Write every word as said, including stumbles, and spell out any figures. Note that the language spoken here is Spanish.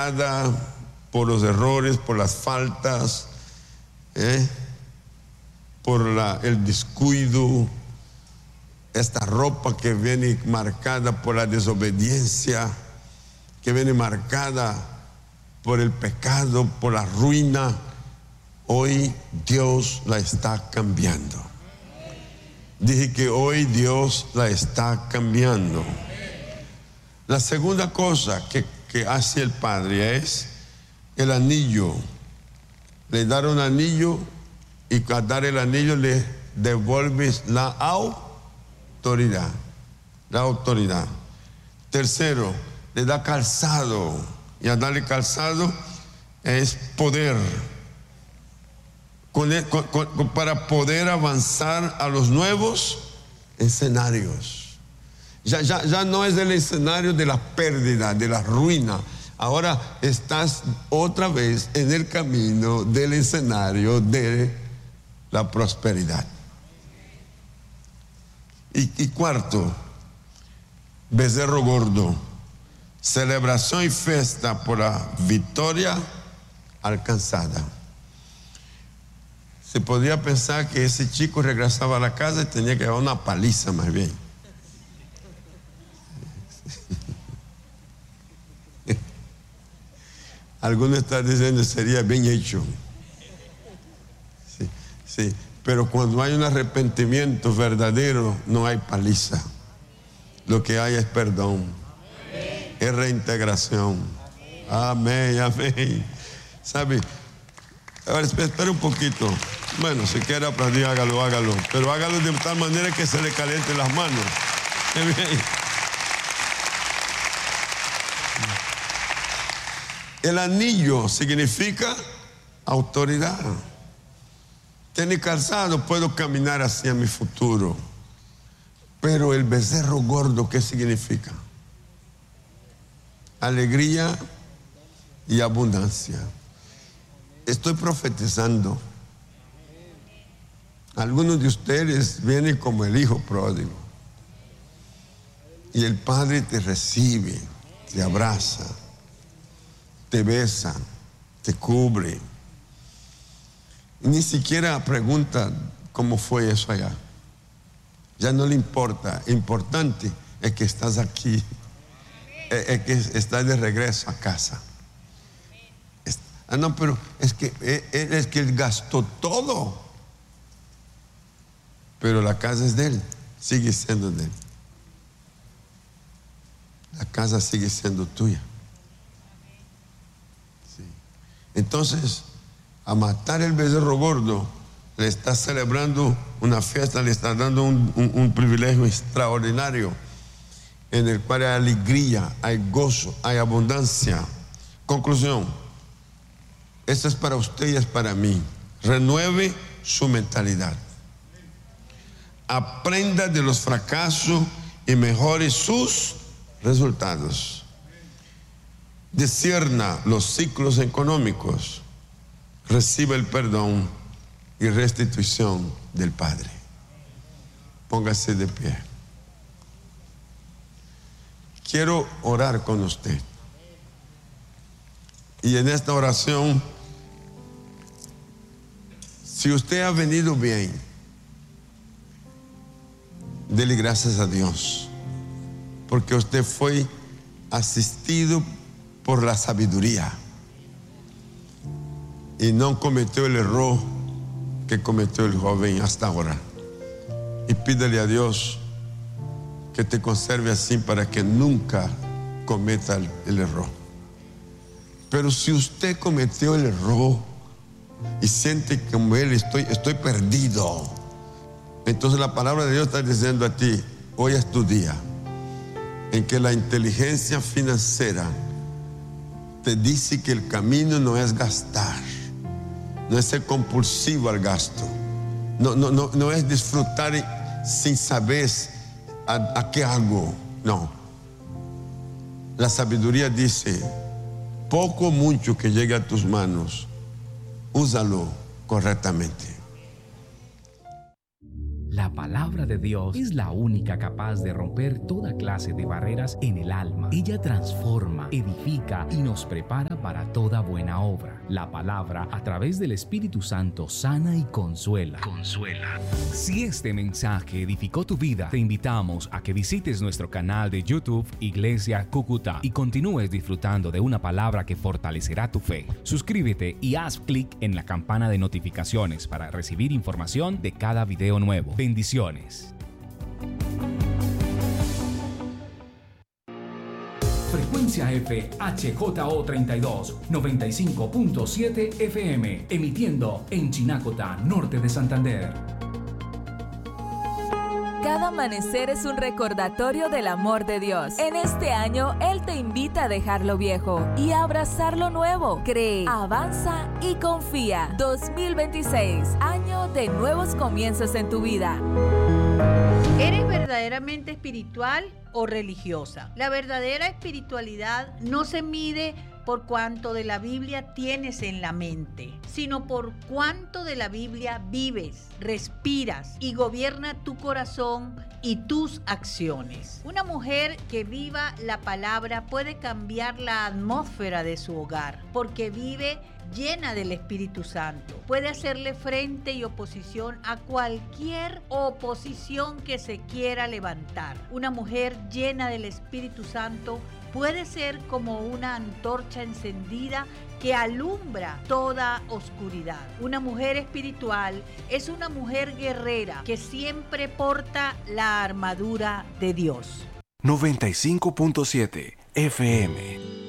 marcada por los errores, por las faltas, ¿eh? por la, el descuido. Esta ropa que viene marcada por la desobediencia, que viene marcada por el pecado, por la ruina, hoy Dios la está cambiando. Dije que hoy Dios la está cambiando. La segunda cosa que, que hace el Padre es el anillo. Le dar un anillo y al dar el anillo le devuelves la autoridad. La autoridad. Tercero, le da calzado. Y al darle calzado es poder. Con el, con, con, para poder avanzar a los nuevos escenarios. Ya, ya, ya no es el escenario de la pérdida, de la ruina. Ahora estás otra vez en el camino del escenario de la prosperidad. Y, y cuarto, becerro gordo, celebración y fiesta por la victoria alcanzada. Se podía pensar que ese chico regresaba a la casa y tenía que llevar una paliza más bien. Algunos están diciendo sería bien hecho. Sí, sí. Pero cuando hay un arrepentimiento verdadero, no hay paliza. Lo que hay es perdón. Amén. Es reintegración. Amén, amén. ¿Sabe? Ahora espera un poquito. Bueno, si quiere aplaudir, hágalo, hágalo. Pero hágalo de tal manera que se le calienten las manos. El anillo significa autoridad. Tiene calzado, puedo caminar hacia mi futuro. Pero el becerro gordo, ¿qué significa? Alegría y abundancia. Estoy profetizando. Algunos de ustedes vienen como el hijo pródigo. Y el Padre te recibe, te abraza, te besa, te cubre. Y ni siquiera pregunta cómo fue eso allá. Ya no le importa. Importante es que estás aquí. Es que estás de regreso a casa. Ah, no, pero es que él, es que él gastó todo. Pero la casa es de él. Sigue siendo de él. La casa sigue siendo tuya. Sí. Entonces, a matar el becerro gordo, le está celebrando una fiesta, le está dando un, un, un privilegio extraordinario en el cual hay alegría, hay gozo, hay abundancia. Conclusión, esto es para usted y es para mí. Renueve su mentalidad. Aprenda de los fracasos y mejore sus resultados. Discierna los ciclos económicos. Reciba el perdón y restitución del Padre. Póngase de pie. Quiero orar con usted. Y en esta oración, si usted ha venido bien, dele gracias a Dios, porque usted fue asistido por la sabiduría y no cometió el error que cometió el joven hasta ahora. Y pídele a Dios que te conserve así para que nunca cometa el, el error. Pero si usted cometió el error y siente que como él estoy, estoy perdido, entonces la palabra de Dios está diciendo a ti, hoy es tu día en que la inteligencia financiera te dice que el camino no es gastar, no es ser compulsivo al gasto, no, no, no, no es disfrutar sin saber a, a qué hago, no. La sabiduría dice, poco o mucho que llegue a tus manos, úsalo correctamente. La palabra de Dios es la única capaz de romper toda clase de barreras en el alma. Ella transforma, edifica y nos prepara para toda buena obra. La palabra, a través del Espíritu Santo, sana y consuela. Consuela. Si este mensaje edificó tu vida, te invitamos a que visites nuestro canal de YouTube Iglesia Cúcuta y continúes disfrutando de una palabra que fortalecerá tu fe. Suscríbete y haz clic en la campana de notificaciones para recibir información de cada video nuevo. Bendiciones. Frecuencia F H J O treinta y dos, noventa y cinco punto siete F M, emitiendo en Chinacota, norte de Santander. Cada amanecer es un recordatorio del amor de Dios. En este año, Él te invita a dejar lo viejo y a abrazar lo nuevo. Cree, avanza y confía. dos mil veintiséis, año de nuevos comienzos en tu vida. ¿Eres verdaderamente espiritual o religiosa? La verdadera espiritualidad no se mide por cuánto de la Biblia tienes en la mente, sino por cuánto de la Biblia vives, respiras y gobierna tu corazón y tus acciones. Una mujer que viva la palabra puede cambiar la atmósfera de su hogar, porque vive llena del Espíritu Santo. Puede hacerle frente y oposición a cualquier oposición que se quiera levantar. Una mujer llena del Espíritu Santo puede ser como una antorcha encendida que alumbra toda oscuridad. Una mujer espiritual es una mujer guerrera que siempre porta la armadura de Dios. noventa y cinco punto siete F M